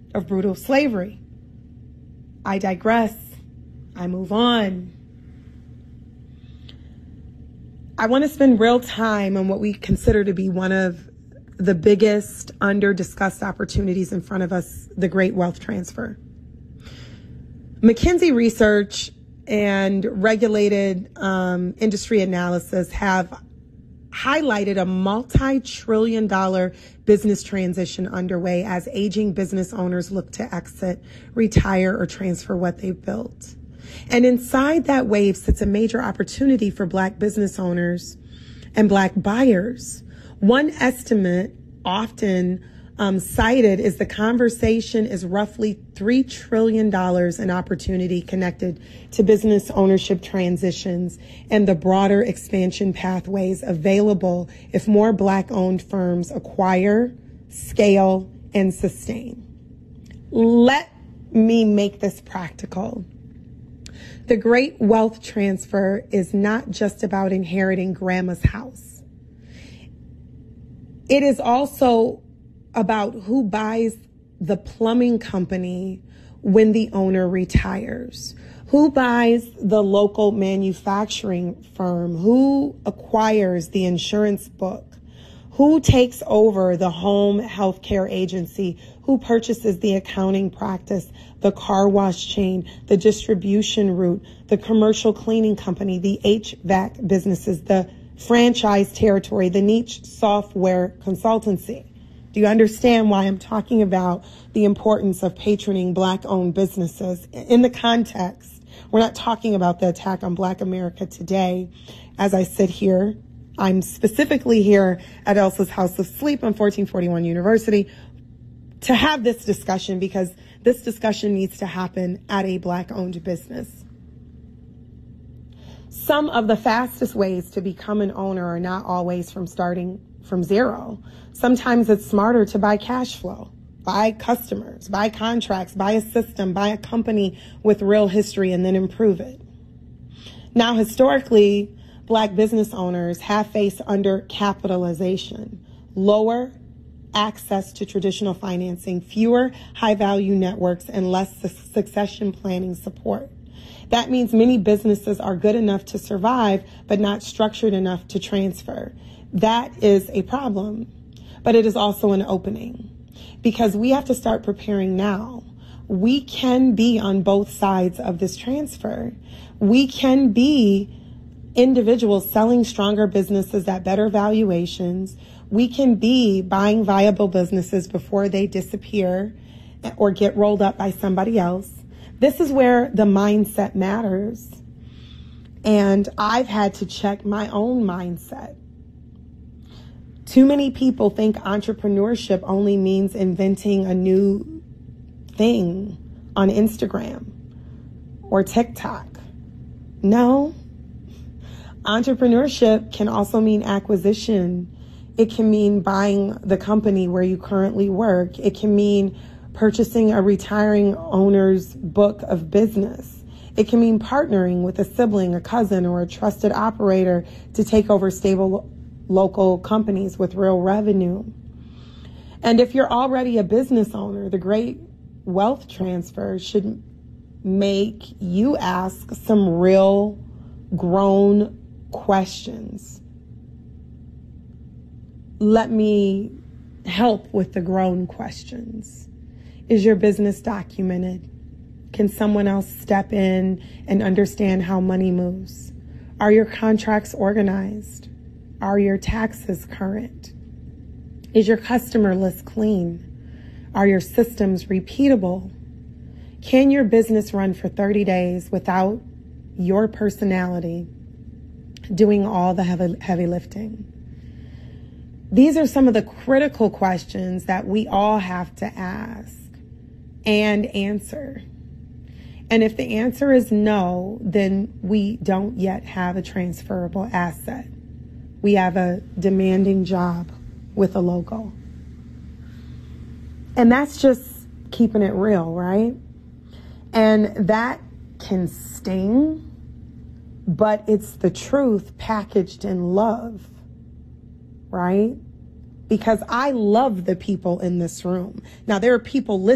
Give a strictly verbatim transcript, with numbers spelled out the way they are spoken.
of brutal slavery. I digress. I move on. I want to spend real time on what we consider to be one of the biggest under-discussed opportunities in front of us, the great wealth transfer. McKinsey Research and regulated um, industry analysis have highlighted a multi-trillion dollar business transition underway as aging business owners look to exit, retire, or transfer what they've built. And inside that wave sits a major opportunity for Black business owners and Black buyers. One estimate often um, cited is the conversation is roughly three trillion dollars in opportunity connected to business ownership transitions and the broader expansion pathways available if more Black-owned firms acquire, scale, and sustain. Let me make this practical. The great wealth transfer is not just about inheriting grandma's house. It is also about who buys the plumbing company when the owner retires, who buys the local manufacturing firm, who acquires the insurance book, who takes over the home healthcare agency, who purchases the accounting practice, the car wash chain, the distribution route, the commercial cleaning company, the H V A C businesses, the franchise territory, the niche software consultancy. Do you understand why I'm talking about the importance of patroning Black-owned businesses? In the context, we're not talking about the attack on Black America today. As I sit here, I'm specifically here at Elsa's House of Sleep on fourteen forty-one University to have this discussion because this discussion needs to happen at a Black-owned business. Some of the fastest ways to become an owner are not always from starting from zero. Sometimes it's smarter to buy cash flow, buy customers, buy contracts, buy a system, buy a company with real history, and then improve it. Now, historically, Black business owners have faced undercapitalization, lower access to traditional financing, fewer high-value networks, and less su- succession planning support. That means many businesses are good enough to survive, but not structured enough to transfer. That is a problem, but it is also an opening because we have to start preparing now. We can be on both sides of this transfer. We can be individuals selling stronger businesses at better valuations. We can be buying viable businesses before they disappear or get rolled up by somebody else. This is where the mindset matters. And I've had to check my own mindset. Too many people think entrepreneurship only means inventing a new thing on Instagram or TikTok. No. Entrepreneurship can also mean acquisition. It can mean buying the company where you currently work. It can mean purchasing a retiring owner's book of business. It can mean partnering with a sibling, a cousin, or a trusted operator to take over stable local companies with real revenue. And if you're already a business owner, the great wealth transfer should make you ask some real grown questions. Let me help with the grown questions. Is your business documented? Can someone else step in and understand how money moves? Are your contracts organized? Are your taxes current? Is your customer list clean? Are your systems repeatable? Can your business run for thirty days without your personality doing all the heavy, heavy lifting? These are some of the critical questions that we all have to ask and answer. And if the answer is no, then we don't yet have a transferable asset. We have a demanding job with a logo. And that's just keeping it real, right? And that can sting, but it's the truth packaged in love, right? Because I love the people in this room. Now, there are people listening